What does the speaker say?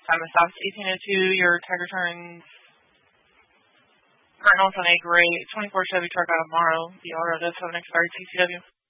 Time is stops 1802. Your Tiger turns Cardinals on a gray 24 Chevy truck out of Morrow. The auto does have an expired TCW.